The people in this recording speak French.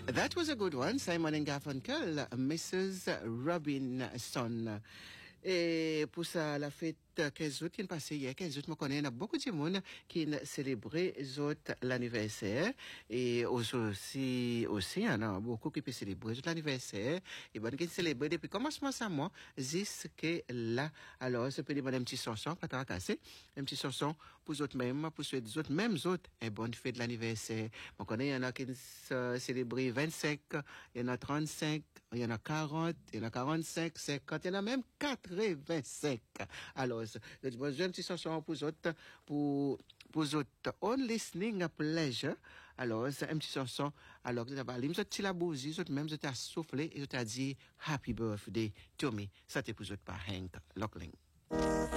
That was a good one. Simon and Garfunkel, Mrs. Robinson. Et pour ça, la fête 15 août qui est passée hier, 15 août, je connais, il y a beaucoup de monde qui célébrait l'anniversaire. Et aussi, il y en a beaucoup qui peuvent célébrer l'anniversaire. Et bon, qui célébrer depuis commencement ça, moi, jusqu'à là. Alors, ça peut demander un petit chanson, pas t'as cassé. Un petit chanson pour les autres mêmes, pour ceux des autres, mêmes autres. Et bonne fête de l'anniversaire. On connaît, il y en a qui célèbrent 25, il y en a 35, il y en a 40, il y en a 45, 50, il y en a même 85. Alors, je dis, un petit chanson pour autres, pour autres, on listening a pleasure. Alors, c'est un petit chanson. Alors, tu as parlé, tu as la bougie, tu même, tu as soufflé, et tu as dit, happy birthday to me. Ça, t'es pour autres par Hank Locklin.